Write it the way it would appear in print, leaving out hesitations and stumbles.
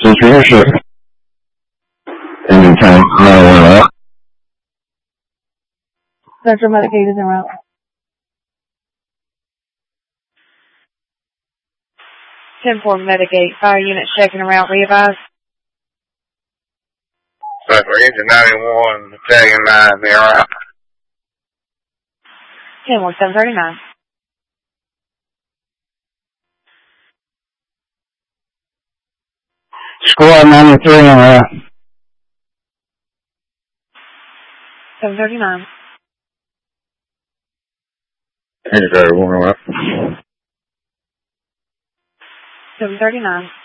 这确实是anytime Central Medicaid is en route. 10-4 Medicaid, fire unit checking en route, re-advise. Central Engine 91, tagging 9, they're out. 10-1, 739. Squad 93 en route. 739. Engine 31 out. 739.